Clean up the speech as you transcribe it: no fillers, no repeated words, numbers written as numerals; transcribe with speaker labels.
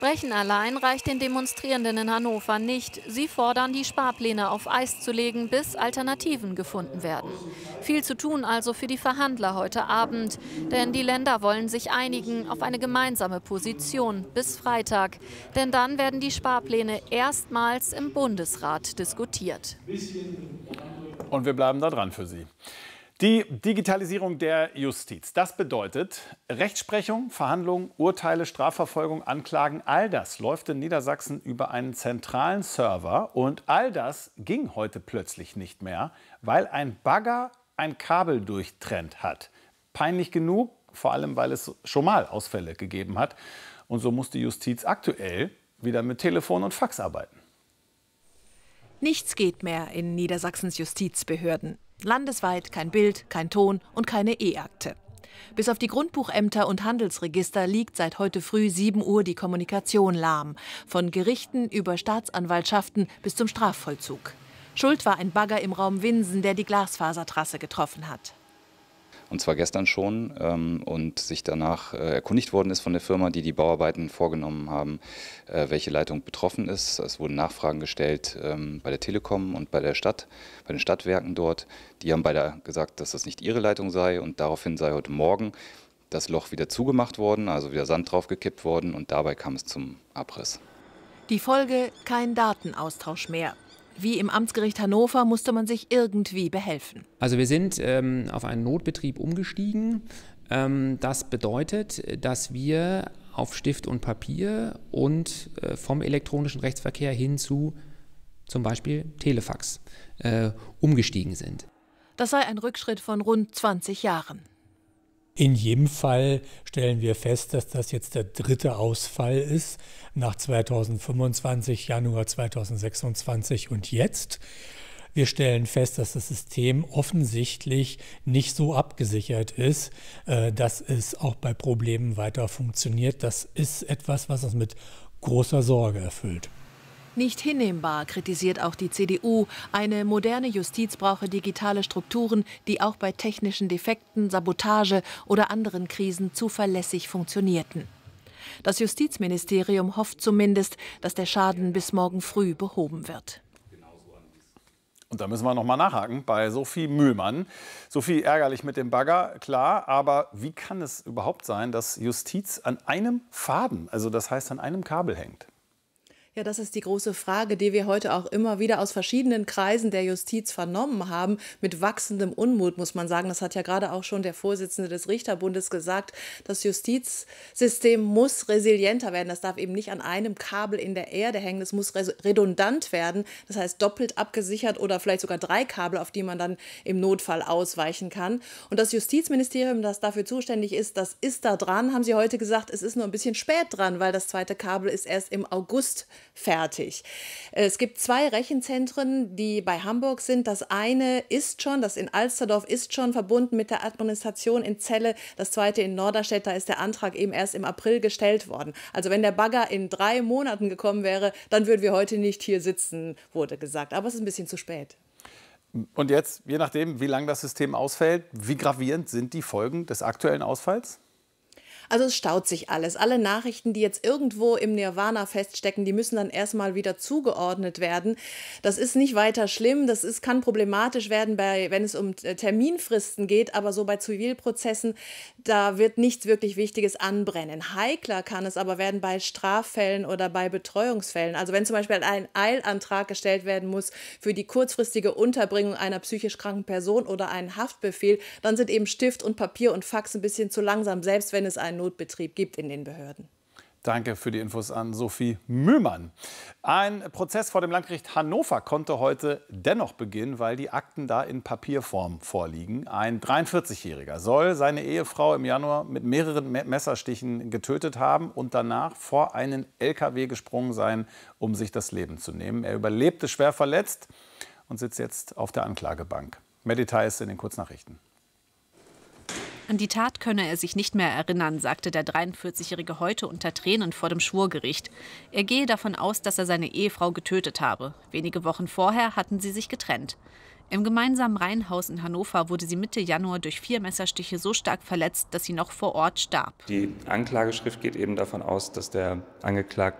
Speaker 1: Brechen allein reicht den Demonstrierenden in Hannover nicht. Sie fordern, die Sparpläne auf Eis zu legen, bis Alternativen gefunden werden. Viel zu tun also für die Verhandler heute Abend. Denn die Länder wollen sich einigen auf eine gemeinsame Position bis Freitag. Denn dann werden die Sparpläne erstmals im Bundesrat diskutiert.
Speaker 2: Und wir bleiben da dran für Sie. Die Digitalisierung der Justiz, das bedeutet Rechtsprechung, Verhandlungen, Urteile, Strafverfolgung, Anklagen, all das läuft in Niedersachsen über einen zentralen Server. Und all das ging heute plötzlich nicht mehr, weil ein Bagger ein Kabel durchtrennt hat. Peinlich genug, vor allem weil es schon mal Ausfälle gegeben hat. Und so muss die Justiz aktuell wieder mit Telefon und Fax arbeiten.
Speaker 3: Nichts geht mehr in Niedersachsens Justizbehörden. Landesweit kein Bild, kein Ton und keine E-Akte. Bis auf die Grundbuchämter und Handelsregister liegt seit heute früh 7 Uhr die Kommunikation lahm. Von Gerichten über Staatsanwaltschaften bis zum Strafvollzug. Schuld war ein Bagger im Raum Winsen, der die Glasfasertrasse getroffen hat.
Speaker 4: Und zwar gestern schon und sich danach erkundigt worden ist von der Firma, die die Bauarbeiten vorgenommen haben, welche Leitung betroffen ist. Es wurden Nachfragen gestellt bei der Telekom und bei der Stadt, bei den Stadtwerken dort. Die haben beide gesagt, dass das nicht ihre Leitung sei und daraufhin sei heute Morgen das Loch wieder zugemacht worden, also wieder Sand draufgekippt worden und dabei kam es zum Abriss.
Speaker 3: Die Folge: kein Datenaustausch mehr. Wie im Amtsgericht Hannover musste man sich irgendwie behelfen.
Speaker 5: Also wir sind auf einen Notbetrieb umgestiegen. Das bedeutet, dass wir auf Stift und Papier und vom elektronischen Rechtsverkehr hin zu zum Beispiel Telefax umgestiegen sind.
Speaker 3: Das sei ein Rückschritt von rund 20 Jahren.
Speaker 6: In jedem Fall stellen wir fest, dass das jetzt der 3. Ausfall ist, nach 2025, Januar 2026 und jetzt. Wir stellen fest, dass das System offensichtlich nicht so abgesichert ist, dass es auch bei Problemen weiter funktioniert. Das ist etwas, was uns mit großer Sorge erfüllt.
Speaker 3: Nicht hinnehmbar, kritisiert auch die CDU. Eine moderne Justiz brauche digitale Strukturen, die auch bei technischen Defekten, Sabotage oder anderen Krisen zuverlässig funktionierten. Das Justizministerium hofft zumindest, dass der Schaden bis morgen früh behoben wird.
Speaker 2: Und da müssen wir noch mal nachhaken bei Sophie Mühlmann. Sophie, ärgerlich mit dem Bagger, klar, aber wie kann es überhaupt sein, dass Justiz an einem Faden, also das heißt an einem Kabel hängt?
Speaker 7: Ja, das ist die große Frage, die wir heute auch immer wieder aus verschiedenen Kreisen der Justiz vernommen haben. Mit wachsendem Unmut, muss man sagen. Das hat ja gerade auch schon der Vorsitzende des Richterbundes gesagt. Das Justizsystem muss resilienter werden. Das darf eben nicht an einem Kabel in der Erde hängen. Es muss redundant werden. Das heißt doppelt abgesichert oder vielleicht sogar 3 Kabel, auf die man dann im Notfall ausweichen kann. Und das Justizministerium, das dafür zuständig ist, das ist da dran, haben Sie heute gesagt. Es ist nur ein bisschen spät dran, weil das zweite Kabel ist erst im August fertig. Es gibt 2 Rechenzentren, die bei Hamburg sind. Das eine ist schon, das in Alsterdorf ist schon verbunden mit der Administration in Celle. Das zweite in Norderstedt, da ist der Antrag eben erst im April gestellt worden. Also wenn der Bagger in 3 Monaten gekommen wäre, dann würden wir heute nicht hier sitzen, wurde gesagt. Aber es ist ein bisschen zu spät.
Speaker 2: Und jetzt, je nachdem, wie lange das System ausfällt, wie gravierend sind die Folgen des aktuellen Ausfalls?
Speaker 7: Also es staut sich alles. Alle Nachrichten, die jetzt irgendwo im Nirvana feststecken, die müssen dann erstmal wieder zugeordnet werden. Das ist nicht weiter schlimm. Kann problematisch werden, wenn es um Terminfristen geht. Aber so bei Zivilprozessen, da wird nichts wirklich Wichtiges anbrennen. Heikler kann es aber werden bei Straffällen oder bei Betreuungsfällen. Also wenn zum Beispiel ein Eilantrag gestellt werden muss für die kurzfristige Unterbringung einer psychisch kranken Person oder einen Haftbefehl, dann sind eben Stift und Papier und Fax ein bisschen zu langsam, selbst wenn es einen Notbetrieb gibt in den Behörden.
Speaker 2: Danke für die Infos an Sophie Mühlmann. Ein Prozess vor dem Landgericht Hannover konnte heute dennoch beginnen, weil die Akten da in Papierform vorliegen. Ein 43-Jähriger soll seine Ehefrau im Januar mit mehreren Messerstichen getötet haben und danach vor einen LKW gesprungen sein, um sich das Leben zu nehmen. Er überlebte schwer verletzt und sitzt jetzt auf der Anklagebank. Mehr Details in den Kurznachrichten.
Speaker 8: An die Tat könne er sich nicht mehr erinnern, sagte der 43-Jährige heute unter Tränen vor dem Schwurgericht. Er gehe davon aus, dass er seine Ehefrau getötet habe. Wenige Wochen vorher hatten sie sich getrennt. Im gemeinsamen Reihenhaus in Hannover wurde sie Mitte Januar durch 4 Messerstiche so stark verletzt, dass sie noch vor Ort starb.
Speaker 9: Die Anklageschrift geht eben davon aus, dass der Angeklagte